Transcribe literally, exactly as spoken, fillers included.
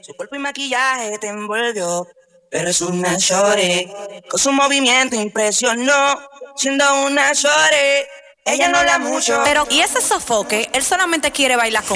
Su cuerpo y maquillaje te envolvió, pero es una shorty. Con su movimiento impresionó, siendo una shorty. Ella no la mucho. Pero, ¿y ese sofoque? Él solamente quiere bailar con